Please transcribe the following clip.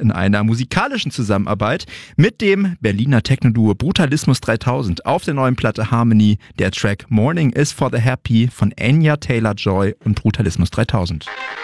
in einer musikalischen Zusammenarbeit mit dem Berliner Techno-Duo Brutalismus 3000 auf der neuen Platte Harmony, der Track Morning is for the Happy von Anya Taylor-Joy und Brutalismus 3000.